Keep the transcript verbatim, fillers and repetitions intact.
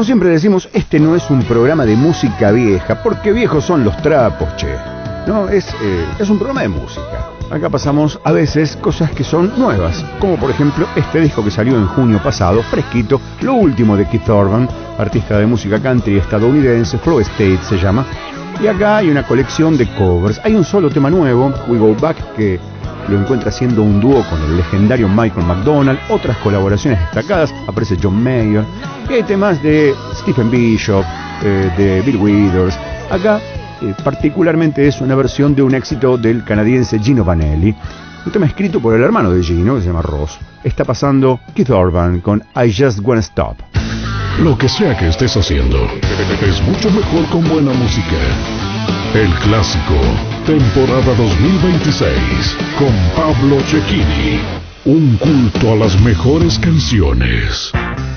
Como siempre decimos, este no es un programa de música vieja, porque viejos son los trapos, che. No, es, eh, es un programa de música. Acá pasamos a veces cosas que son nuevas, como por ejemplo este disco que salió en junio pasado, fresquito, lo último de Keith Urban, artista de música country estadounidense, Flow State se llama. Y acá hay una colección de covers. Hay un solo tema nuevo, We Go Back, que lo encuentra haciendo un dúo con el legendario Michael McDonald, otras colaboraciones destacadas, aparece John Mayer, y hay temas de Stephen Bishop, eh, de Bill Withers. Acá eh, particularmente es una versión de un éxito del canadiense Gino Vanelli, un tema escrito por el hermano de Gino, que se llama Ross. Está pasando Keith Urban con I Just Wanna Stop. Lo que sea que estés haciendo, es mucho mejor con buena música. El Clásico, temporada dos mil veintiséis, con Pablo Cecchini. Un culto a las mejores canciones.